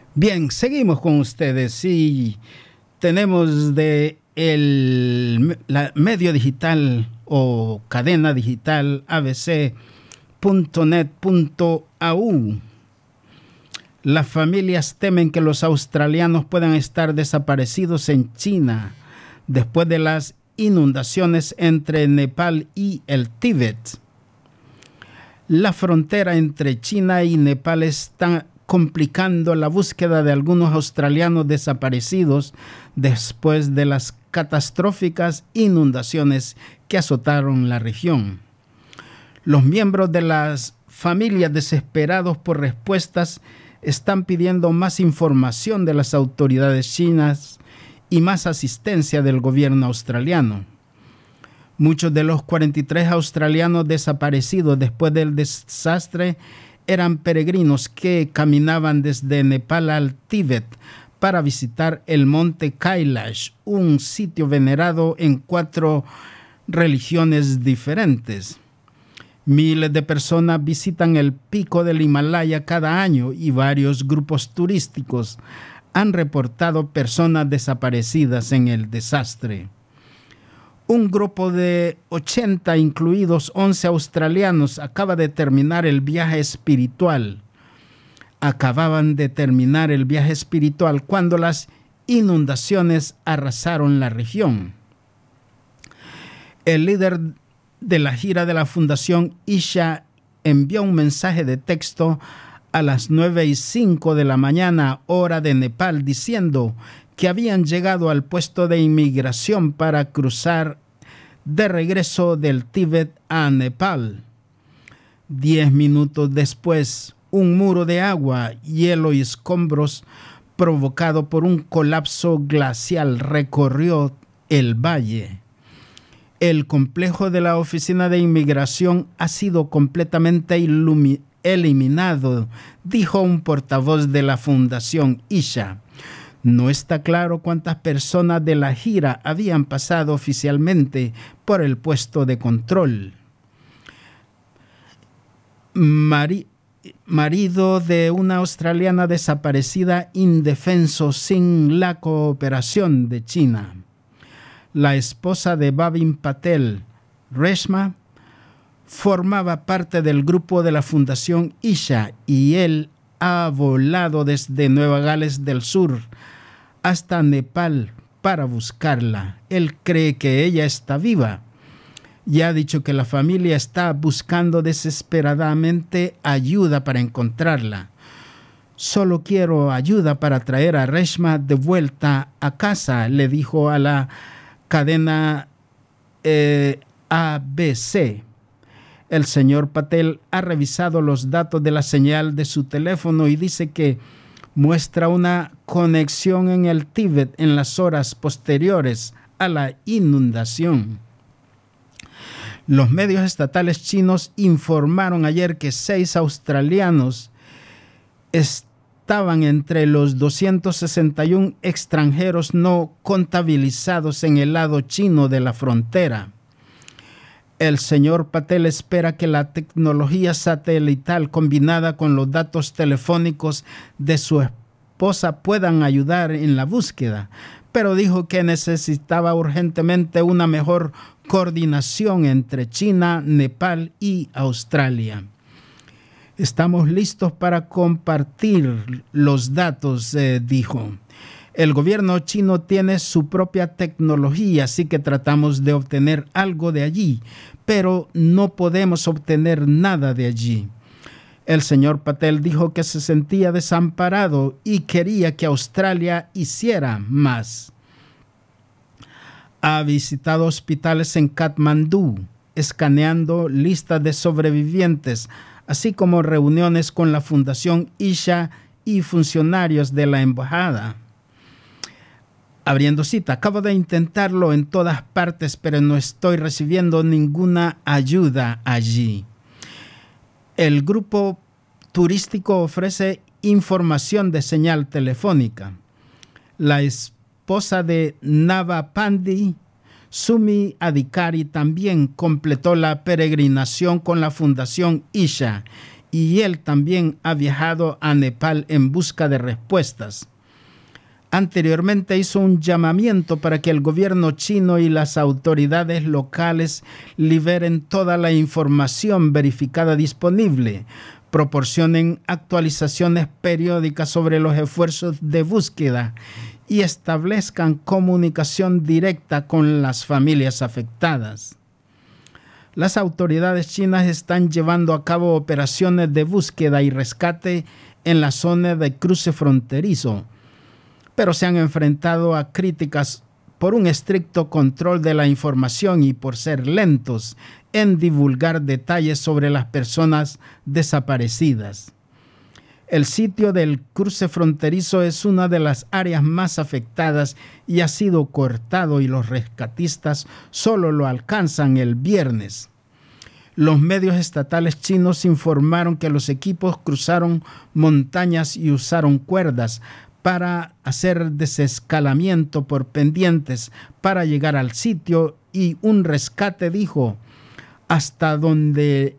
Bien, seguimos con ustedes y tenemos de la medio digital o cadena digital abc.net.au. Las familias temen que los australianos puedan estar desaparecidos en China después de las inundaciones entre Nepal y el Tíbet. La frontera entre China y Nepal está complicando la búsqueda de algunos australianos desaparecidos después de las catastróficas inundaciones que azotaron la región. Los miembros de las familias desesperados por respuestas están pidiendo más información de las autoridades chinas y más asistencia del gobierno australiano. Muchos de los 43 australianos desaparecidos después del desastre eran peregrinos que caminaban desde Nepal al Tíbet para visitar el monte Kailash, un sitio venerado en 4 religiones diferentes. Miles de personas visitan el pico del Himalaya cada año y varios grupos turísticos han reportado personas desaparecidas en el desastre. Un grupo de 80, incluidos 11 australianos, acaba de terminar el viaje espiritual. Acababan de terminar el viaje espiritual cuando las inundaciones arrasaron la región. El líder de la gira de la Fundación Isha envió un mensaje de texto a las 9:05 de la mañana, hora de Nepal, diciendo que habían llegado al puesto de inmigración para cruzar de regreso del Tíbet a Nepal. 10 minutos después, un muro de agua, hielo y escombros provocado por un colapso glacial recorrió el valle. El complejo de la oficina de inmigración ha sido completamente eliminado, dijo un portavoz de la Fundación Isha. No está claro cuántas personas de la gira habían pasado oficialmente por el puesto de control. Marido de una australiana desaparecida indefenso sin la cooperación de China. La esposa de Bhavin Patel, Reshma, formaba parte del grupo de la Fundación Isha y él ha volado desde Nueva Gales del Sur hasta Nepal para buscarla. Él cree que ella está viva y ha dicho que la familia está buscando desesperadamente ayuda para encontrarla. Solo quiero ayuda para traer a Reshma de vuelta a casa, le dijo a la cadena ABC. El señor Patel ha revisado los datos de la señal de su teléfono y dice que muestra una conexión en el Tíbet en las horas posteriores a la inundación. Los medios estatales chinos informaron ayer que 6 australianos estaban entre los 261 extranjeros no contabilizados en el lado chino de la frontera. El señor Patel espera que la tecnología satelital combinada con los datos telefónicos de su esposa puedan ayudar en la búsqueda, pero dijo que necesitaba urgentemente una mejor coordinación entre China, Nepal y Australia. Estamos listos para compartir los datos, dijo. El gobierno chino tiene su propia tecnología, así que tratamos de obtener algo de allí, pero no podemos obtener nada de allí. El señor Patel dijo que se sentía desamparado y quería que Australia hiciera más. Ha visitado hospitales en Katmandú, escaneando listas de sobrevivientes, así como reuniones con la Fundación Isha y funcionarios de la embajada. Abriendo cita, acabo de intentarlo en todas partes, pero no estoy recibiendo ninguna ayuda allí. El grupo turístico ofrece información de señal telefónica. La esposa de Nava Pandey, Sumi Adhikari, también completó la peregrinación con la Fundación Isha y él también ha viajado a Nepal en busca de respuestas. Anteriormente hizo un llamamiento para que el gobierno chino y las autoridades locales liberen toda la información verificada disponible, proporcionen actualizaciones periódicas sobre los esfuerzos de búsqueda y establezcan comunicación directa con las familias afectadas. Las autoridades chinas están llevando a cabo operaciones de búsqueda y rescate en la zona de cruce fronterizo, pero se han enfrentado a críticas por un estricto control de la información y por ser lentos en divulgar detalles sobre las personas desaparecidas. El sitio del cruce fronterizo es una de las áreas más afectadas y ha sido cortado y los rescatistas solo lo alcanzan el viernes. Los medios estatales chinos informaron que los equipos cruzaron montañas y usaron cuerdas para hacer desescalamiento por pendientes para llegar al sitio, y un rescatista dijo hasta donde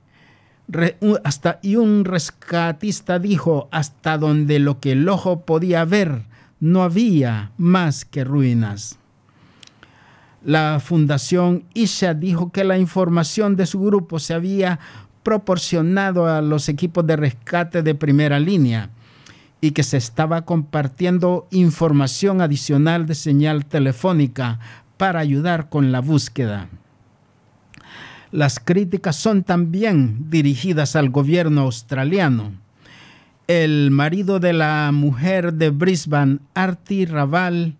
lo que el ojo podía ver no había más que ruinas. La Fundación Isha dijo que la información de su grupo se había proporcionado a los equipos de rescate de primera línea y que se estaba compartiendo información adicional de señal telefónica para ayudar con la búsqueda. Las críticas son también dirigidas al gobierno australiano. El marido de la mujer de Brisbane, Arti Raval,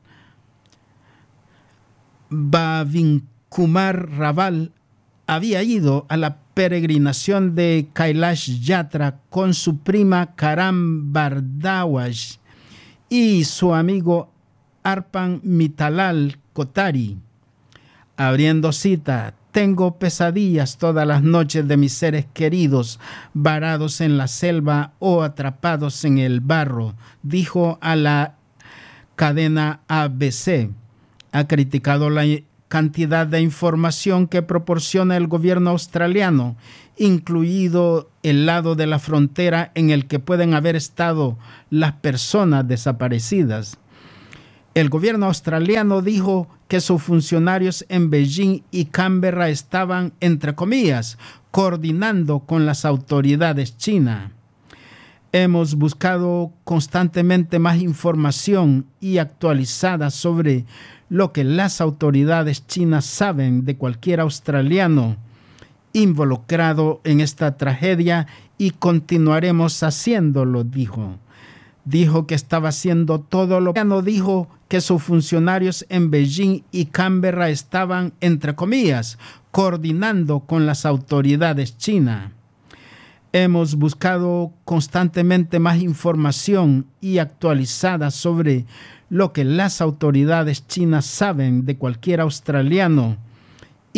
Bhavinkumar Raval, había ido a la peregrinación de Kailash Yatra con su prima Karan Bardawaj y su amigo Arpan Mitalal Kotari. Abriendo cita: tengo pesadillas todas las noches de mis seres queridos varados en la selva o atrapados en el barro, dijo a la cadena ABC. Ha criticado la cantidad de información que proporciona el gobierno australiano, incluido el lado de la frontera en el que pueden haber estado las personas desaparecidas. El gobierno australiano dijo que sus funcionarios en Beijing y Canberra estaban, entre comillas, coordinando con las autoridades chinas. Hemos buscado constantemente más información y actualizada sobre lo que las autoridades chinas saben de cualquier australiano involucrado en esta tragedia y continuaremos haciéndolo, dijo. Dijo que estaba haciendo todo lo que dijo que sus funcionarios en Beijing y Canberra estaban, entre comillas, coordinando con las autoridades chinas. Hemos buscado constantemente más información y actualizada sobre lo que las autoridades chinas saben de cualquier australiano